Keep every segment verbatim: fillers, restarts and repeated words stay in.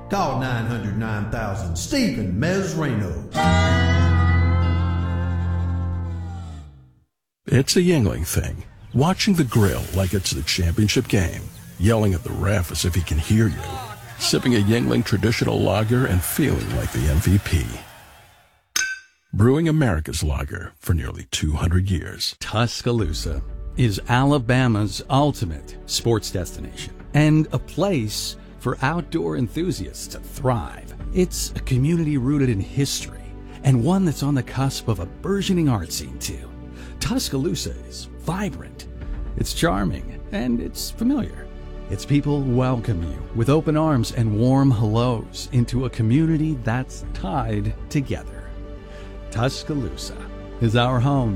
Call nine hundred nine thousand, Stephen Mesrano. It's a Yuengling thing. Watching the grill like it's the championship game. Yelling at the ref as if he can hear you. Sipping a Yuengling traditional lager and feeling like the M V P. Brewing America's lager for nearly two hundred years. Tuscaloosa is Alabama's ultimate sports destination and a place for outdoor enthusiasts to thrive. It's a community rooted in history and one that's on the cusp of a burgeoning art scene too. Tuscaloosa is vibrant, it's charming, and it's familiar. Its people welcome you with open arms and warm hellos into a community that's tied together. Tuscaloosa is our home.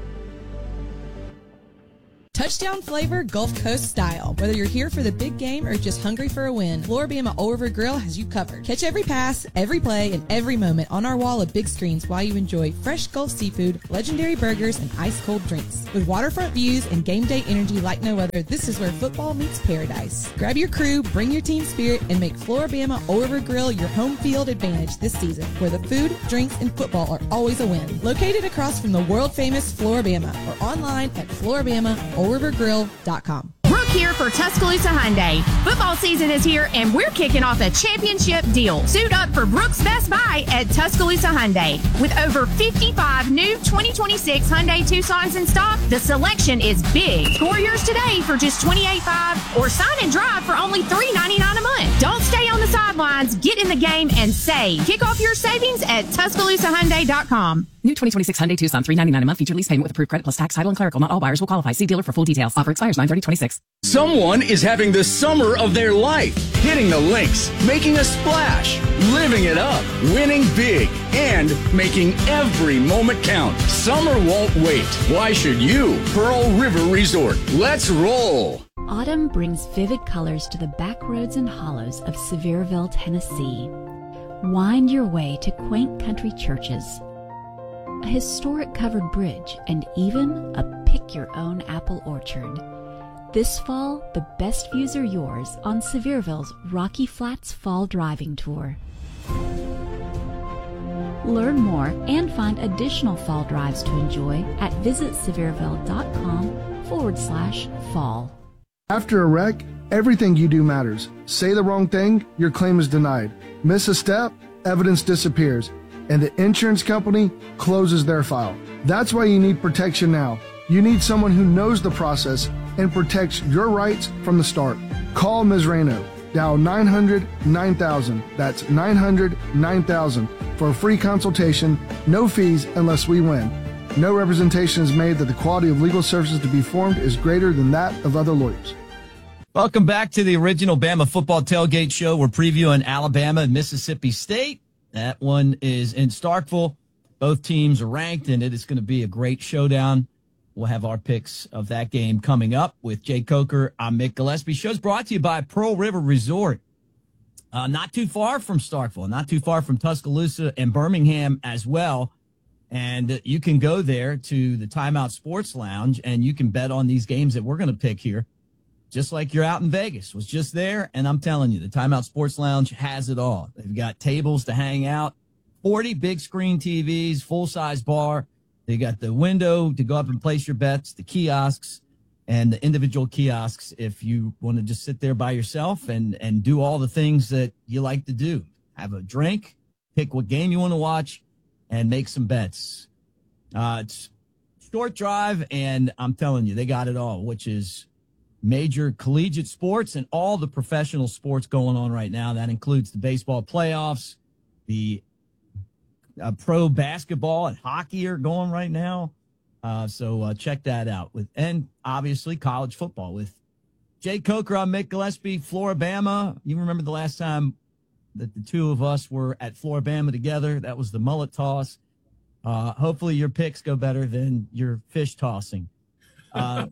Touchdown flavor, Gulf Coast style. Whether you're here for the big game or just hungry for a win, Floribama Old River Grill has you covered. Catch every pass, every play, and every moment on our wall of big screens while you enjoy fresh Gulf seafood, legendary burgers, and ice-cold drinks. With waterfront views and game day energy like no other, this is where football meets paradise. Grab your crew, bring your team spirit, and make Floribama Old River Grill your home field advantage this season, where the food, drinks, and football are always a win. Located across from the world-famous Floribama or online at Floribama Old River Grill dot com. Brooke here for Tuscaloosa Hyundai. Football season is here and we're kicking off a championship deal. Suit up for Brooks Best Buy at Tuscaloosa Hyundai. With over fifty-five new twenty twenty-six Hyundai Tucsons in stock, the selection is big. Score yours today for just twenty-eight dollars and five cents or sign and drive for only three ninety-nine a month. Don't stay on the sidelines. Get in the game and save. Kick off your savings at Tuscaloosa Hyundai dot com. New twenty twenty-six Hyundai Tucson, three ninety-nine a month, feature lease payment with approved credit plus tax, title, and clerical. Not all buyers will qualify. See dealer for full details. Offer expires nine thirty twenty-six. Someone is having the summer of their life, hitting the links, making a splash, living it up, winning big, and making every moment count. Summer won't wait. Why should you? Pearl River Resort. Let's roll. Autumn brings vivid colors to the back roads and hollows of Sevierville, Tennessee. Wind your way to quaint country churches, a historic covered bridge, and even a pick-your-own apple orchard. This fall, the best views are yours on Sevierville's Rocky Flats Fall Driving Tour. Learn more and find additional fall drives to enjoy at visitsevierville.com forward slash fall. After a wreck, everything you do matters. Say the wrong thing, your claim is denied. Miss a step, evidence disappears, and the insurance company closes their file. That's why you need protection now. You need someone who knows the process and protects your rights from the start. Call Miz Rayno. Dial nine hundred nine thousand. That's nine hundred nine thousand for a free consultation, no fees unless we win. No representation is made that the quality of legal services to be formed is greater than that of other lawyers. Welcome back to the original Bama Football Tailgate Show. We're previewing Alabama and Mississippi State. That one is in Starkville. Both teams are ranked, and it is going to be a great showdown. We'll have our picks of that game coming up with Jay Coker. I'm Mick Gillespie. Show's brought to you by Pearl River Resort. Uh, not too far from Starkville, not too far from Tuscaloosa and Birmingham as well. And uh, you can go there to the Timeout Sports Lounge, and you can bet on these games that we're going to pick here, just like you're out in Vegas. Was just there, and I'm telling you, the Timeout Sports Lounge has it all. They've got tables to hang out, forty big screen T Vs, full-size bar. They got the window to go up and place your bets, the kiosks, and the individual kiosks if you want to just sit there by yourself and, and do all the things that you like to do. Have a drink, pick what game you want to watch, and make some bets. Uh, it's short drive, and I'm telling you, they got it all, which is major collegiate sports and all the professional sports going on right now. That includes the baseball playoffs, the Uh, pro basketball and hockey are going right now. Uh, so uh, check that out. With And obviously college football with Jay Coker. I'm Mick Gillespie, Floribama. You remember the last time that the two of us were at Floribama together? That was the mullet toss. Uh, hopefully your picks go better than your fish tossing. Uh,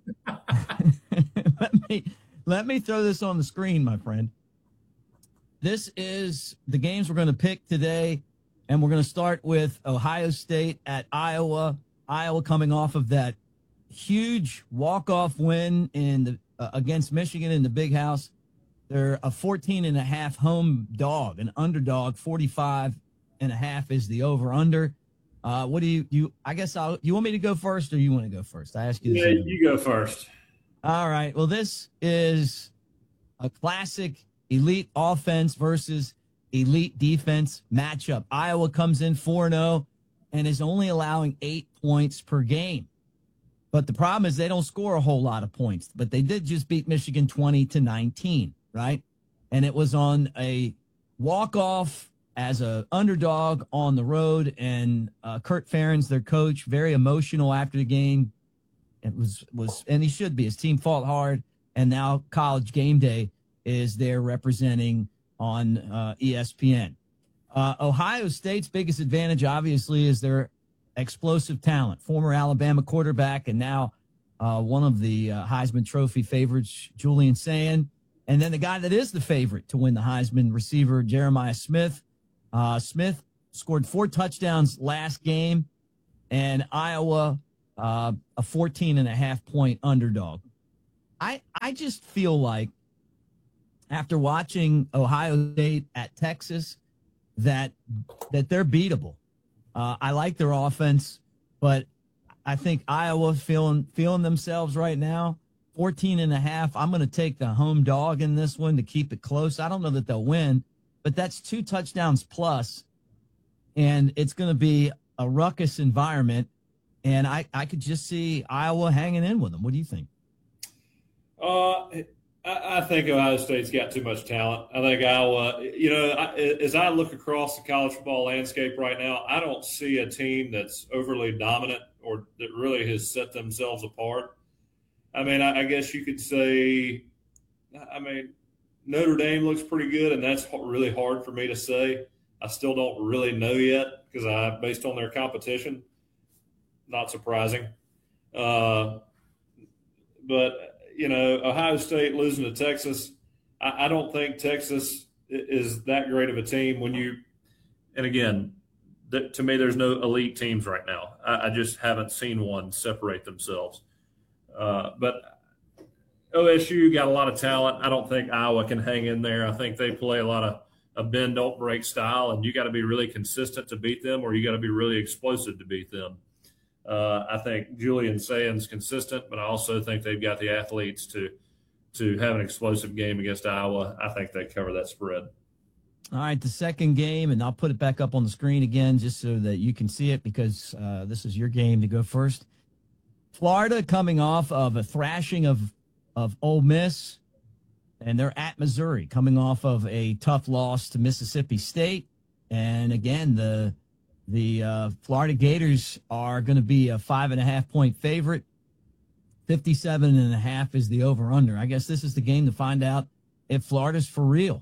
let me let me throw this on the screen, my friend. This is the games we're going to pick today. And we're going to start with Ohio State at Iowa. Iowa coming off of that huge walk-off win in the uh, against Michigan in the Big House. They're a fourteen and a half home dog, an underdog. forty-five and a half is the over under. Uh, what do you, you, I guess I'll, you want me to go first or you want to go first? I ask you this. Yeah, you go first. All right. Well, this is a classic elite offense versus elite defense matchup. Iowa comes in four and oh and is only allowing eight points per game. But the problem is they don't score a whole lot of points, but they did just beat Michigan twenty to nineteen, right? And it was on a walk-off as a underdog on the road, and uh, Kurt Ferentz, their coach, very emotional after the game. It was, was, and he should be. His team fought hard, and now College Game Day is there representing on uh, E S P N. Uh, Ohio State's biggest advantage, obviously, is their explosive talent. Former Alabama quarterback and now uh, one of the uh, Heisman Trophy favorites, Julian Sayin. And then the guy that is the favorite to win the Heisman, receiver Jeremiah Smith. Uh, Smith scored four touchdowns last game, and Iowa uh, a fourteen and a half point underdog. I I just feel like after watching Ohio State at Texas that that they're beatable. Uh, I like their offense, but I think Iowa feeling feeling themselves right now. fourteen and a half. I'm going to take the home dog in this one to keep it close. I don't know that they'll win, but that's two touchdowns plus, and it's going to be a ruckus environment, and I, I could just see Iowa hanging in with them. What do you think? Uh, I, I think Ohio State's got too much talent. I think Iowa, you know, I, as I look across the college football landscape right now, I don't see a team that's overly dominant or that really has set themselves apart. I mean, I, I guess you could say, I mean, Notre Dame looks pretty good, and that's really hard for me to say. I still don't really know yet because I, based on their competition, not surprising. Uh, but, you know, Ohio State losing to Texas, I, I don't think Texas is that great of a team when you – and again, th- to me, there's no elite teams right now. I, I just haven't seen one separate themselves. Uh, but O S U got a lot of talent. I don't think Iowa can hang in there. I think they play a lot of a bend, don't break style, and you got to be really consistent to beat them, or you got to be really explosive to beat them. Uh, I think Julian Sayin's consistent, but I also think they've got the athletes to to have an explosive game against Iowa. I think they cover that spread. All right, the second game, and I'll put it back up on the screen again just so that you can see it because uh, this is your game to go first. Florida coming off of a thrashing of of Ole Miss, and they're at Missouri, coming off of a tough loss to Mississippi State. And again, the the uh, Florida Gators are going to be a five and a half point favorite. fifty-seven and a half is the over under. I guess this is the game to find out if Florida's for real.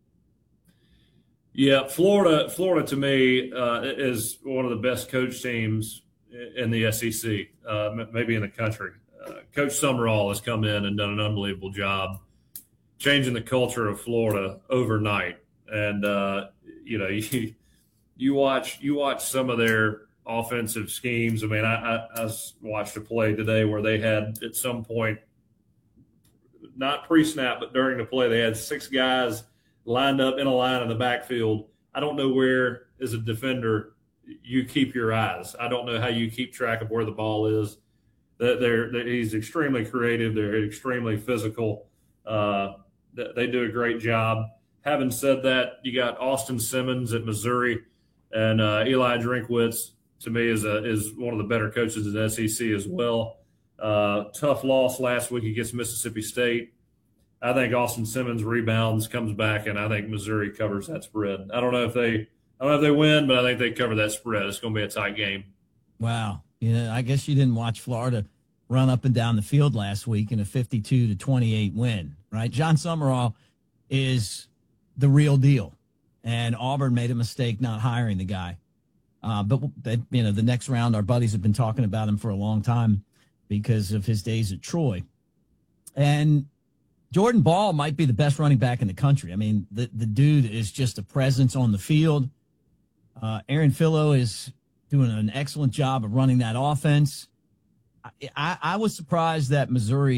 Yeah, Florida. Florida to me uh, is one of the best coach teams in the S E C, uh, maybe in the country. Uh, Coach Summerall has come in and done an unbelievable job changing the culture of Florida overnight. And, uh, you know, you, you watch you watch some of their offensive schemes. I mean, I, I, I watched a play today where they had at some point, not pre-snap, but during the play, they had six guys lined up in a line in the backfield. I don't know where, as a defender, you keep your eyes. I don't know how you keep track of where the ball is. They're, they're, he's extremely creative. They're extremely physical. Uh, they do a great job. Having said that, you got Austin Simmons at Missouri, and uh, Eli Drinkwitz, to me, is a, is one of the better coaches in the S E C as well. Uh, tough loss last week against Mississippi State. I think Austin Simmons rebounds, comes back, and I think Missouri covers that spread. I don't know if they – I don't know if they win, but I think they cover that spread. It's going to be a tight game. Wow. Yeah, I guess you didn't watch Florida run up and down the field last week in a fifty-two to twenty-eight win, right? John Summerall is the real deal, and Auburn made a mistake not hiring the guy. Uh, but, you know, the next round, our buddies have been talking about him for a long time because of his days at Troy. And Jordan Ball might be the best running back in the country. I mean, the, the dude is just a presence on the field. Uh, Aaron Philo is doing an excellent job of running that offense. I, I, I was surprised that Missouri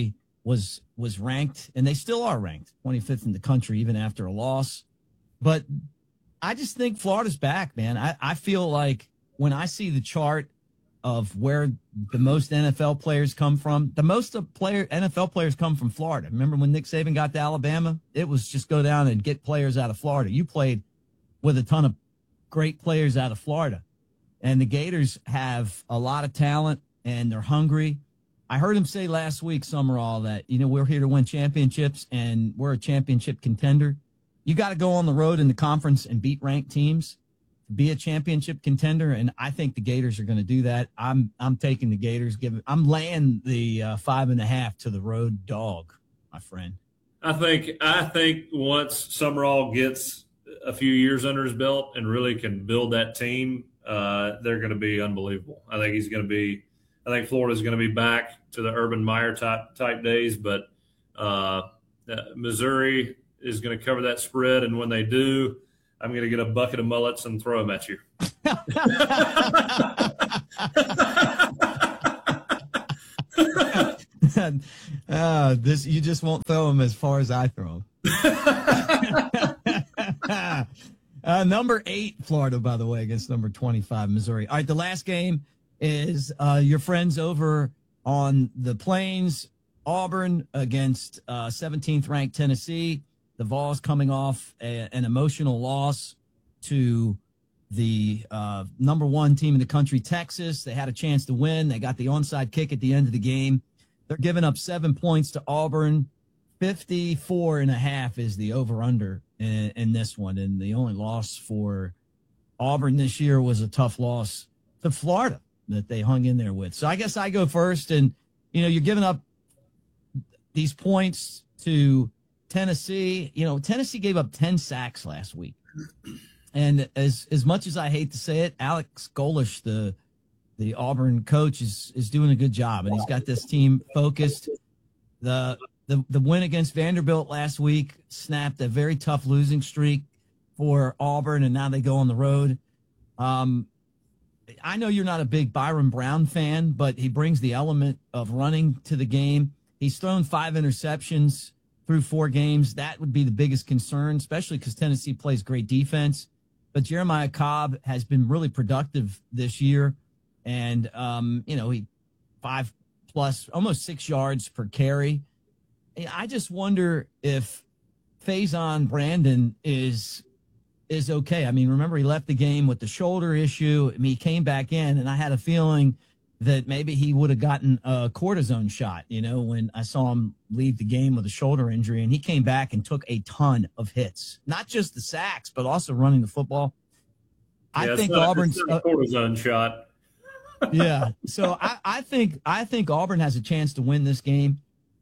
was was ranked, and they still are ranked twenty-fifth in the country, even after a loss. But I just think Florida's back, man. I, I feel like when I see the chart of where the most N F L players come from, the most of player N F L players come from Florida. Remember when Nick Saban got to Alabama? It was just go down and get players out of Florida. You played with a ton of great players out of Florida. And the Gators have a lot of talent, and they're hungry. I heard him say last week, Summerall, that, you know, we're here to win championships, and we're a championship contender. You got to go on the road in the conference and beat ranked teams, be a championship contender, and I think the Gators are going to do that. I'm I'm taking the Gators. Give I'm laying the uh, five and a half to the road dog, my friend. I think I think once Summerall gets a few years under his belt and really can build that team, uh, they're going to be unbelievable. I think he's going to be. I think Florida's going to be back to the Urban Meyer type type days, but uh, Missouri is going to cover that spread, and when they do, I'm going to get a bucket of mullets and throw them at you. uh, this you just won't throw them as far as I throw them. uh, number eight, Florida, by the way, against number twenty-five, Missouri. All right, the last game is uh, your friends over on the Plains, Auburn against uh, seventeenth ranked Tennessee. The Vols coming off a, an emotional loss to the uh, number one team in the country, Texas. They had a chance to win. They got the onside kick at the end of the game. They're giving up seven points to Auburn. fifty-four and a half is the over-under in, in this one. And the only loss for Auburn this year was a tough loss to Florida that they hung in there with. So I guess I go first. And, you know, you're giving up these points to Tennessee. You know, Tennessee gave up ten sacks last week. And as as much as I hate to say it, Alex Golesh, the the Auburn coach, is is doing a good job, and he's got this team focused. The the the win against Vanderbilt last week snapped a very tough losing streak for Auburn, and now they go on the road. Um, I know you're not a big Byron Brown fan, but he brings the element of running to the game. He's thrown five interceptions through four games. That would be the biggest concern, especially because Tennessee plays great defense. But Jeremiah Cobb has been really productive this year. And, um, you know, he five plus, almost six yards per carry. I just wonder if Faison Brandon is is okay. I mean, remember, he left the game with the shoulder issue. I mean, he came back in, and I had a feeling that maybe he would have gotten a cortisone shot, you know, when I saw him leave the game with a shoulder injury, and he came back and took a ton of hits, not just the sacks, but also running the football. Yeah, I think not, Auburn's a cortisone shot. yeah. So I, I think, I think Auburn has a chance to win this game.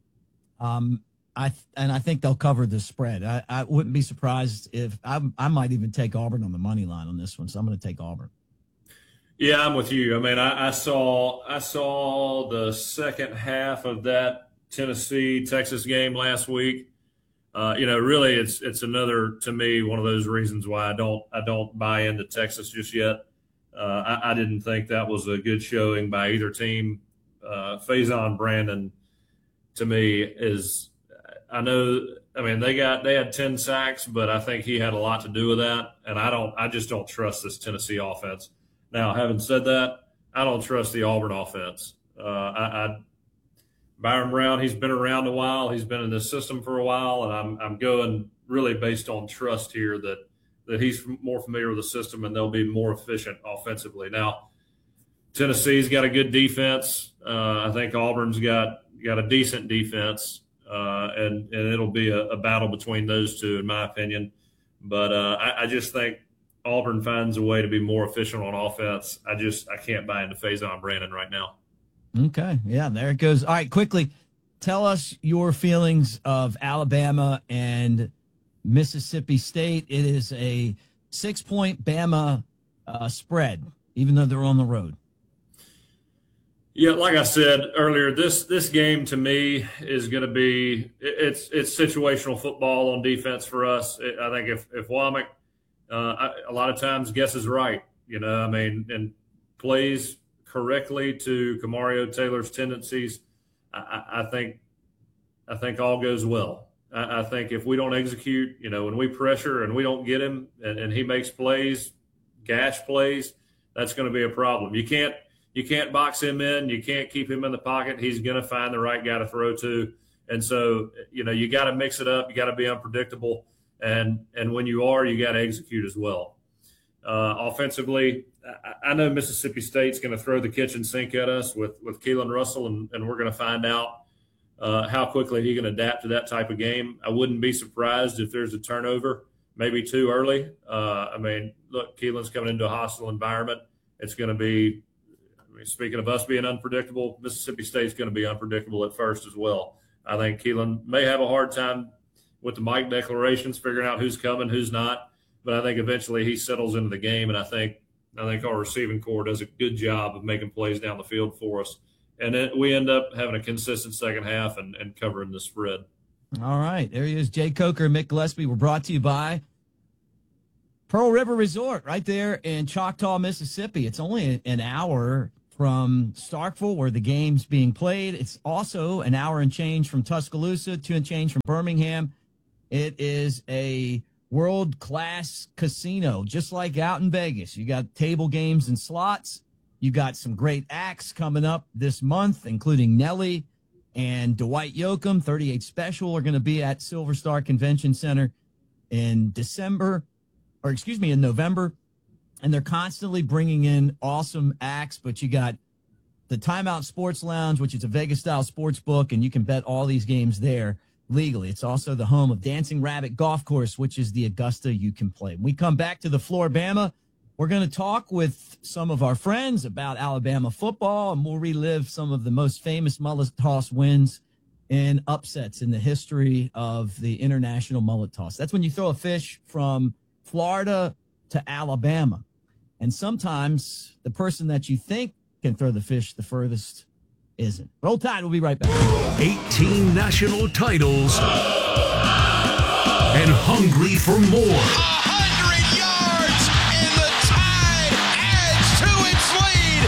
Um, I, and I think they'll cover the spread. I, I wouldn't be surprised if I, I might even take Auburn on the money line on this one. So I'm going to take Auburn. Yeah, I'm with you. I mean, I, I saw I saw the second half of that Tennessee Texas game last week. Uh, you know, really, it's it's another, to me, one of those reasons why I don't I don't buy into Texas just yet. Uh, I, I didn't think that was a good showing by either team. Uh, Faison Brandon, to me, is I know. I mean, they got they had ten sacks, but I think he had a lot to do with that. And I don't I just don't trust this Tennessee offense. Now, having said that, I don't trust the Auburn offense. Uh, I, I, Byron Brown, he's been around a while. He's been in this system for a while, and I'm I'm going really based on trust here that that he's more familiar with the system and they'll be more efficient offensively. Now, Tennessee's got a good defense. Uh, I think Auburn's got got a decent defense, uh, and and it'll be a, a battle between those two, in my opinion. But uh, I, I just think Auburn finds a way to be more efficient on offense. I just I can't buy into Faison Brandon right now. Okay, yeah, there it goes. All right, quickly, tell us your feelings of Alabama and Mississippi State. It is a six-point Bama uh, spread, even though they're on the road. Yeah, like I said earlier, this this game to me is going to be it's it's situational football on defense for us. I think if if Womack Uh, a lot of times guesses right, you know, I mean, and plays correctly to Kamario Taylor's tendencies. I, I think I think all goes well. I, I think if we don't execute, you know, when we pressure and we don't get him and, and he makes plays, gash plays, that's going to be a problem. You can't you can't box him in. You can't keep him in the pocket. He's going to find the right guy to throw to. And so, you know, you got to mix it up. You got to be unpredictable. And and when you are, you got to execute as well. Uh, offensively, I, I know Mississippi State's going to throw the kitchen sink at us with, with Keelan Russell, and, and we're going to find out uh, how quickly he can adapt to that type of game. I wouldn't be surprised if there's a turnover, maybe too early. Uh, I mean, look, Keelan's coming into a hostile environment. It's going to be, I mean, speaking of us being unpredictable, Mississippi State's going to be unpredictable at first as well. I think Keelan may have a hard time with the mic declarations, figuring out who's coming, who's not. But I think eventually he settles into the game, and I think I think our receiving core does a good job of making plays down the field for us. And then we end up having a consistent second half and, and covering the spread. All right. There he is, Jay Coker and Mick Gillespie. We're brought to you by Pearl River Resort right there in Choctaw, Mississippi. It's only an hour from Starkville, where the game's being played. It's also an hour and change from Tuscaloosa, two and change from Birmingham. It is a world-class casino, just like out in Vegas. You got table games and slots. You got some great acts coming up this month, including Nelly and Dwight Yoakam. thirty-eight Special are going to be at Silver Star Convention Center in December, or excuse me, in November. And they're constantly bringing in awesome acts, but you got the Timeout Sports Lounge, which is a Vegas-style sports book, and you can bet all these games there legally. It's also the home of Dancing Rabbit Golf Course, which is the Augusta you can play. When we come back to the floor, Bama, we're going to talk with some of our friends about Alabama football, and we'll relive some of the most famous mullet toss wins and upsets in the history of the international mullet toss. That's when you throw a fish from Florida to Alabama. And sometimes the person that you think can throw the fish the furthest isn't. Roll Tide. We'll be right back. eighteen national titles and hungry for more. one hundred yards and the Tide adds to its lead.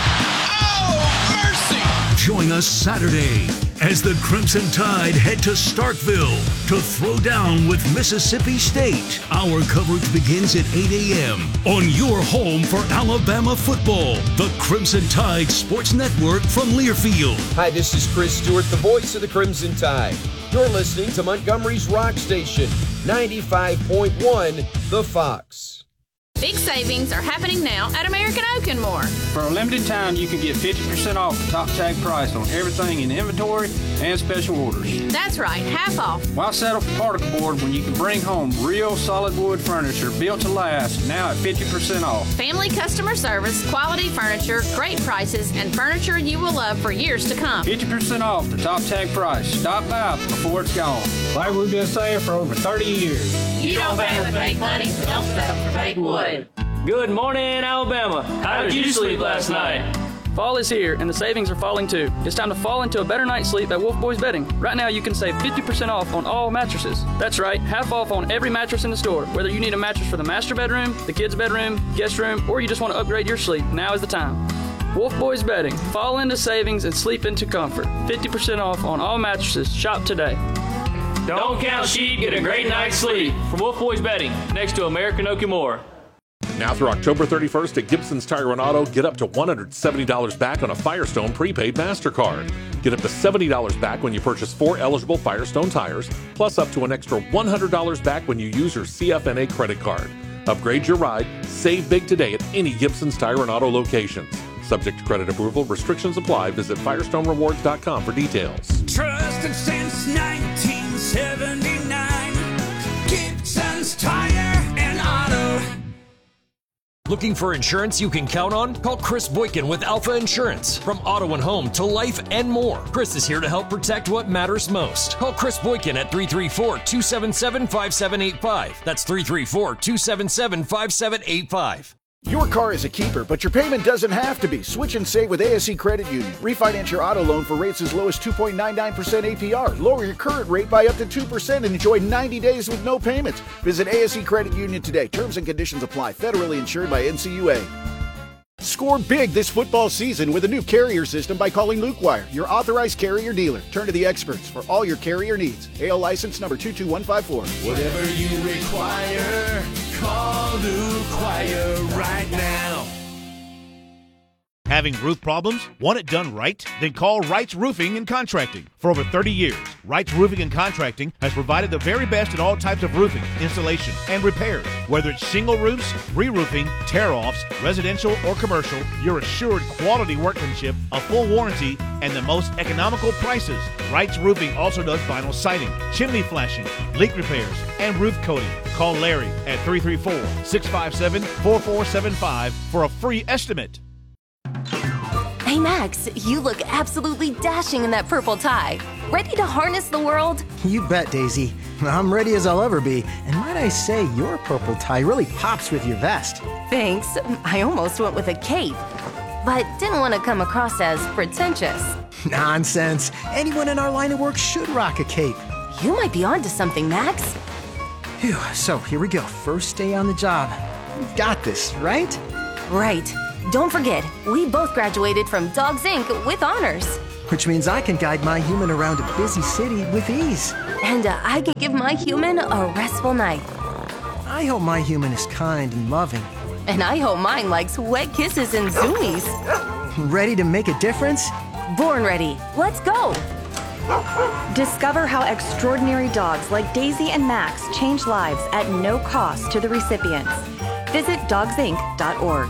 Oh, mercy. Join us Saturday as the Crimson Tide head to Starkville to throw down with Mississippi State. Our coverage begins at eight a.m. on your home for Alabama football, the Crimson Tide Sports Network from Learfield. Hi, this is Chris Stewart, the voice of the Crimson Tide. You're listening to Montgomery's Rock Station, ninety-five point one, The Fox. Big savings are happening now at American Oak and More. For a limited time, you can get fifty percent off the top tag price on everything in inventory and special orders. That's right, half off. Why settle for particle board when you can bring home real solid wood furniture built to last, now at fifty percent off? Family customer service, quality furniture, great prices, and furniture you will love for years to come. fifty percent off the top tag price. Stop by before it's gone. Like we've been saying for over thirty years. You don't pay with fake money, so don't settle for fake wood. Good morning, Alabama. How did you sleep last night? Fall is here, and the savings are falling too. It's time to fall into a better night's sleep at Wolf Boys Bedding. Right now, you can save fifty percent off on all mattresses. That's right, half off on every mattress in the store. Whether you need a mattress for the master bedroom, the kids' bedroom, guest room, or you just want to upgrade your sleep, now is the time. Wolf Boys Bedding. Fall into savings and sleep into comfort. fifty percent off on all mattresses. Shop today. Don't count sheep, get a great night's sleep. From Wolf Boys Bedding, next to American Oak and More. Now through October thirty-first at Gibson's Tire and Auto, get up to one hundred seventy dollars back on a Firestone prepaid MasterCard. Get up to seventy dollars back when you purchase four eligible Firestone tires, plus up to an extra one hundred dollars back when you use your C F N A credit card. Upgrade your ride, save big today at any Gibson's Tire and Auto locations. Subject to credit approval, restrictions apply. Visit Firestone Rewards dot com for details. Trusted since nineteen seventy-nine. Gibson's Tire and Auto. Looking for insurance you can count on? Call Chris Boykin with Alpha Insurance. From auto and home to life and more, Chris is here to help protect what matters most. Call Chris Boykin at three three four, two seven seven, five seven eight five. That's three three four, two seven seven, five seven eight five. Your car is a keeper, but your payment doesn't have to be. Switch and save with A S E Credit Union. Refinance your auto loan for rates as low as two point nine nine percent A P R. Lower your current rate by up to two percent and enjoy ninety days with no payments. Visit A S E Credit Union today. Terms and conditions apply. Federally insured by N C U A. Score big this football season with a new carrier system by calling Luke Wire, your authorized carrier dealer. Turn to the experts for all your carrier needs. A L license number two two one five four. Whatever you require, call Luke Wire right now. Having roof problems? Want it done right? Then call Wright's Roofing and Contracting. For over thirty years, Wright's Roofing and Contracting has provided the very best in all types of roofing, installation, and repairs. Whether it's shingle roofs, re-roofing, tear-offs, residential or commercial, you're assured quality workmanship, a full warranty, and the most economical prices. Wright's Roofing also does vinyl siding, chimney flashing, leak repairs, and roof coating. Call Larry at three three four, six five seven, four four seven five for a free estimate. Hey Max, you look absolutely dashing in that purple tie. Ready to harness the world? You bet, Daisy. I'm ready as I'll ever be. And might I say, your purple tie really pops with your vest. Thanks. I almost went with a cape, but didn't want to come across as pretentious. Nonsense. Anyone in our line of work should rock a cape. You might be onto something, Max. Phew, so here we go. First day on the job. We've got this, right? Right. Don't forget, we both graduated from Dogs Incorporated with honors. Which means I can guide my human around a busy city with ease. And uh, I can give my human a restful night. I hope my human is kind and loving. And I hope mine likes wet kisses and zoomies. Ready to make a difference? Born ready. Let's go. Discover how extraordinary dogs like Daisy and Max change lives at no cost to the recipients. Visit dogs inc dot org.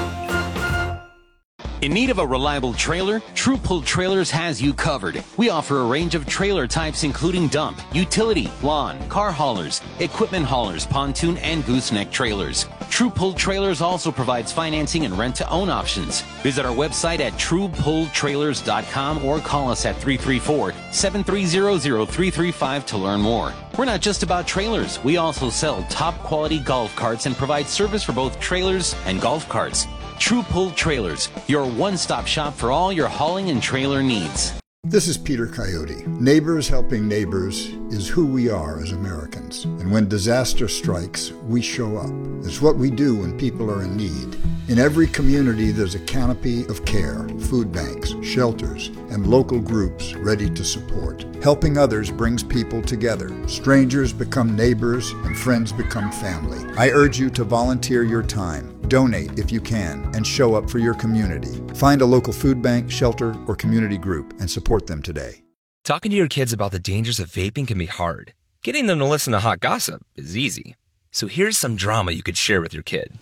In need of a reliable trailer? True Pull Trailers has you covered. We offer a range of trailer types including dump, utility, lawn, car haulers, equipment haulers, pontoon, and gooseneck trailers. True Pull Trailers also provides financing and rent-to-own options. Visit our website at true pull trailers dot com or call us at three three four, seven three zero, zero three three five to learn more. We're not just about trailers. We also sell top-quality golf carts and provide service for both trailers and golf carts. True Pull Trailers, your one-stop shop for all your hauling and trailer needs. This is Peter Coyote. Neighbors helping neighbors is who we are as Americans. And when disaster strikes, we show up. It's what we do when people are in need. In every community, there's a canopy of care, food banks, shelters, and local groups ready to support. Helping others brings people together. Strangers become neighbors, and friends become family. I urge you to volunteer your time. Donate if you can, and show up for your community. Find a local food bank, shelter, or community group and support them today. Talking to your kids about the dangers of vaping can be hard. Getting them to listen to hot gossip is easy. So here's some drama you could share with your kid.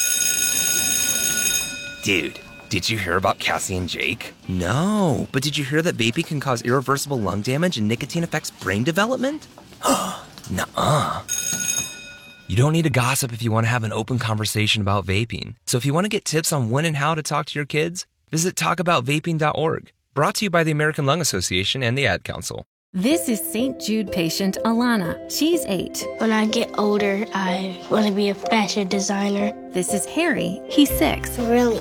Dude, did you hear about Cassie and Jake? No, but did you hear that vaping can cause irreversible lung damage and nicotine affects brain development? Nuh-uh. You don't need to gossip if you want to have an open conversation about vaping. So if you want to get tips on when and how to talk to your kids, visit talk about vaping dot org. Brought to you by the American Lung Association and the Ad Council. This is Saint Jude patient Alana. She's eight. When I get older, I want to be a fashion designer. This is Harry. He's six. Really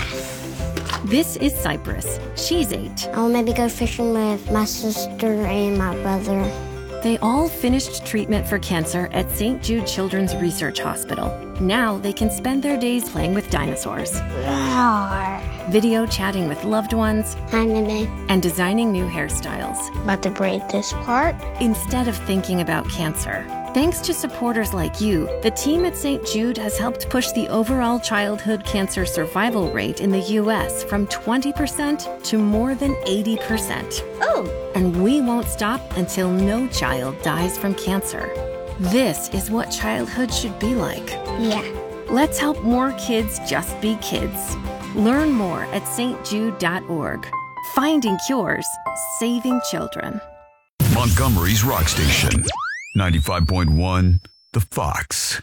fast. This is Cypress. She's eight. I'll maybe go fishing with my sister and my brother. They all finished treatment for cancer at Saint Jude Children's Research Hospital. Now they can spend their days playing with dinosaurs. Roar. Video chatting with loved ones. Hi, Mimi. And designing new hairstyles. About to braid this part. Instead of thinking about cancer. Thanks to supporters like you, the team at Saint Jude has helped push the overall childhood cancer survival rate in the U S from twenty percent to more than eighty percent. Oh! And we won't stop until no child dies from cancer. This is what childhood should be like. Yeah. Let's help more kids just be kids. Learn more at st jude dot org. Finding cures, saving children. Montgomery's Rock Station. ninety-five point one, The Fox.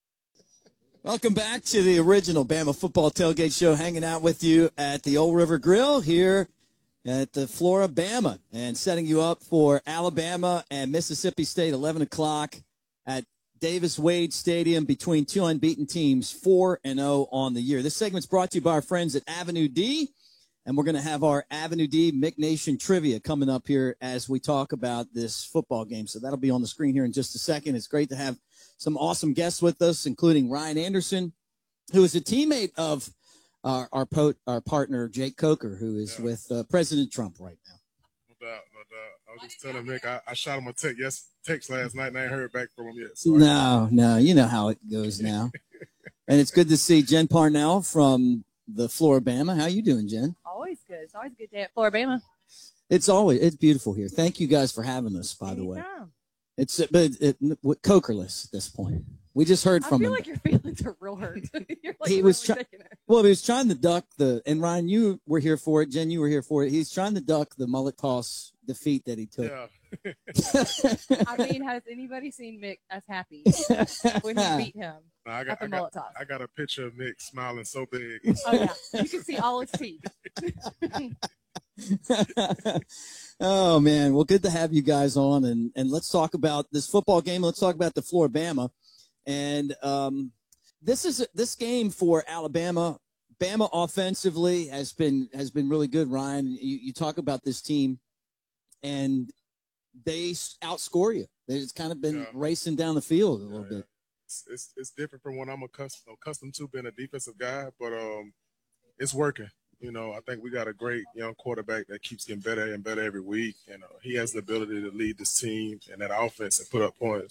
Welcome back to the original Bama Football Tailgate Show, hanging out with you at the Old River Grill here at the Flora-Bama, and setting you up for Alabama and Mississippi State, eleven o'clock at Davis-Wade Stadium, between two unbeaten teams, four and oh on the year. This segment's brought to you by our friends at Avenue D. And we're going to have our Avenue D McNation trivia coming up here as we talk about this football game. So that'll be on the screen here in just a second. It's great to have some awesome guests with us, including Ryan Anderson, who is a teammate of our our, po- our partner Jake Coker, who is yeah. with uh, President Trump right now. No doubt, no doubt. I was just telling Mick, I, I shot him a text, yes, text last night, and I ain't heard back from him yet. So no, no, you know how it goes now. And it's good to see Jen Parnell from the Floribama. How you doing, Jen? Always good. It's always a good day at Floribama. It's always it's beautiful here. Thank you guys for having us. By the way, it's but it, it, Cokerless at this point. We just heard from him. I feel him. Like your feelings are real hurt. You're like he really was trying. Well, he was trying to duck the. And Ryan, you were here for it. Jen, you were here for it. He's trying to duck the mullet toss defeat that he took. Yeah. I mean, has anybody seen Mick as happy when he beat him no, I got, at the I mullet got, toss? I got a picture of Mick smiling so big. Oh yeah, you can see all his teeth. Oh man, well, good to have you guys on, and and let's talk about this football game. Let's talk about the Floribama, and um, this is this game for Alabama. Bama offensively has been has been really good. Ryan, you, you talk about this team, and they outscore you. They've kind of been yeah. racing down the field a little yeah, yeah. bit. It's, it's it's different from what I'm accustomed accustomed to being a defensive guy, but um, it's working. You know, I think we got a great young quarterback that keeps getting better and better every week. You know, he has the ability to lead this team and that offense and put up points.